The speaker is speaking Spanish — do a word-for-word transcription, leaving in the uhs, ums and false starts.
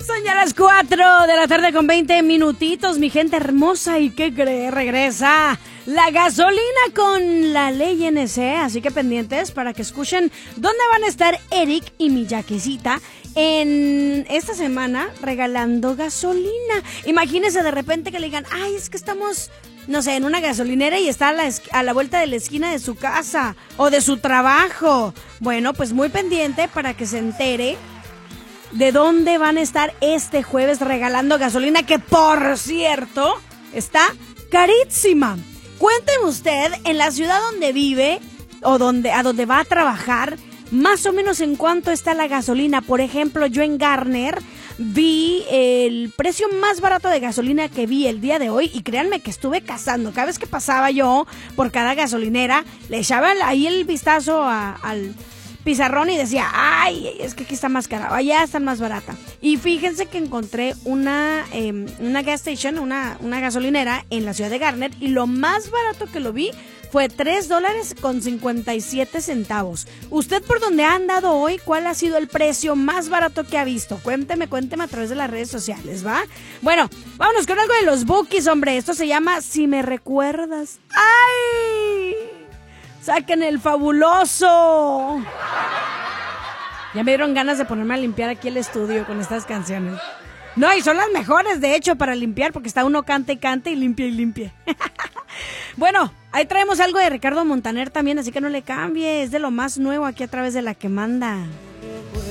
Son ya las cuatro de la tarde con veinte minutitos, mi gente hermosa. ¿Y qué cree? Regresa la gasolina con la ley N C, así que pendientes para que escuchen dónde van a estar Eric y mi yaquecita en esta semana regalando gasolina. Imagínense de repente que le digan, ay, es que estamos, no sé, en una gasolinera y está a la, a la vuelta de la esquina de su casa o de su trabajo. Bueno, pues muy pendiente para que se entere de dónde van a estar este jueves regalando gasolina, que por cierto está carísima. Cuénteme usted, en la ciudad donde vive o donde a donde va a trabajar, más o menos en cuánto está la gasolina. Por ejemplo, yo en Garner vi el precio más barato de gasolina que vi el día de hoy y créanme que estuve cazando. Cada vez que pasaba yo por cada gasolinera, le echaba ahí el vistazo a, al pizarrón y decía, ay, es que aquí está más cara, allá está más barata. Y fíjense que encontré una eh, una gas station, una, una gasolinera en la ciudad de Garner, y lo más barato que lo vi fue tres dólares con cincuenta y siete centavos. ¿Usted por dónde ha andado hoy? ¿Cuál ha sido el precio más barato que ha visto? Cuénteme, cuénteme a través de las redes sociales, ¿va? Bueno, vámonos con algo de los Bukis, hombre. Esto se llama Si Me Recuerdas. ¡Ay! ¡Saquen el fabuloso! Ya me dieron ganas de ponerme a limpiar aquí el estudio con estas canciones. No, y son las mejores, de hecho, para limpiar, porque está uno cante y cante y limpia y limpia. Bueno, ahí traemos algo de Ricardo Montaner también, así que no le cambie. Es de lo más nuevo aquí a través de La Que Manda.